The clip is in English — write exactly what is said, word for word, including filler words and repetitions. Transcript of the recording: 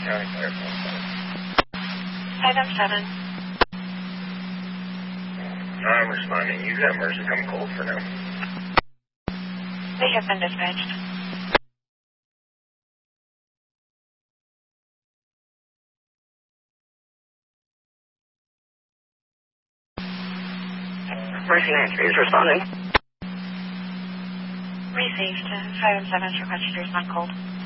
County Fire Phone. Item seven. I'm responding. You got Mercy come cold for now. They have been dispatched. Mercy Nancy is responding. Received. Five and seven requested to respond cold.